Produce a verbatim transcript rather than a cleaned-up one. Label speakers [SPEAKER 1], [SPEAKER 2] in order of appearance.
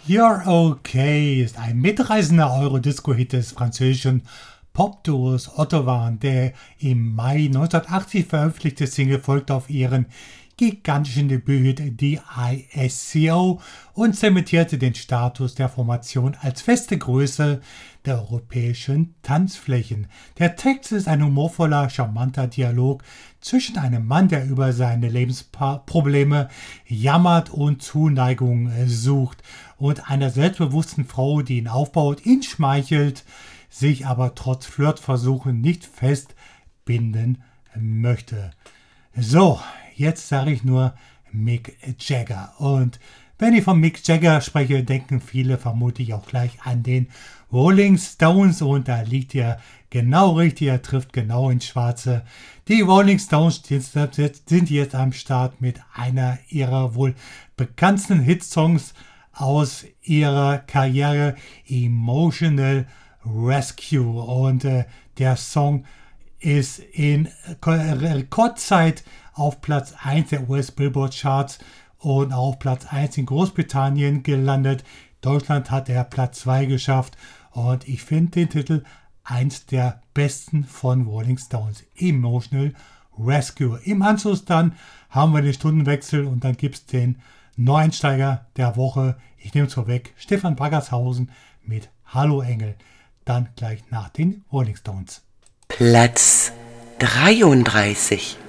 [SPEAKER 1] You're Okay ist ein mitreißender Eurodisco-Hit des französischen Popduos Otto Wann. Der im Mai neunzehnhundertachtzig veröffentlichte Single folgt auf ihren gigantischen Debüt D I S C O und zementierte den Status der Formation als feste Größe der europäischen Tanzflächen. Der Text ist ein humorvoller, charmanter Dialog zwischen einem Mann, der über seine Lebensprobleme jammert und Zuneigung sucht, und einer selbstbewussten Frau, die ihn aufbaut, ihn schmeichelt, sich aber trotz Flirtversuchen nicht festbinden möchte. So, jetzt sage ich nur Mick Jagger. Und wenn ich von Mick Jagger spreche, denken viele vermutlich auch gleich an den Rolling Stones. Und da liegt er genau richtig, er trifft genau ins Schwarze. Die Rolling Stones sind jetzt am Start mit einer ihrer wohl bekanntesten Hitsongs aus ihrer Karriere, Emotional Rescue. Und äh, der Song ist in Rekordzeit auf Platz eins der U S Billboard Charts und auf Platz eins in Großbritannien gelandet. Deutschland hat er Platz zwei geschafft und ich finde den Titel eins der besten von Rolling Stones, Emotional Rescue. Im Anschluss dann haben wir den Stundenwechsel und dann gibt es den Neueinsteiger der Woche. Ich nehme es vorweg, Stefan Baggershausen mit Hallo Engel. Dann gleich nach den Rolling Stones.
[SPEAKER 2] Platz dreiunddreißig.